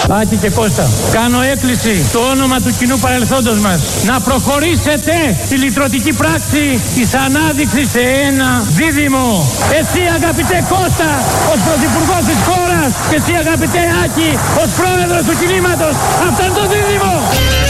Άκη και Κώστα, κάνω έκκληση στο όνομα του κοινού παρελθόντος μας να προχωρήσετε τη λυτρωτική πράξη της ανάδειξης σε ένα δίδυμο. Εσύ αγαπητέ Κώστα ως πρωθυπουργός της χώρας και εσύ αγαπητέ Άκη ως πρόεδρος του κινήματος, αυτό είναι το δίδυμο.